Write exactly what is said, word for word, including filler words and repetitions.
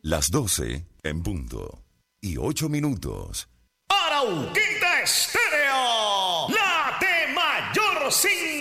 Las doce en punto. Y ocho minutos. Arauquita Estéreo, la de mayor sintonía.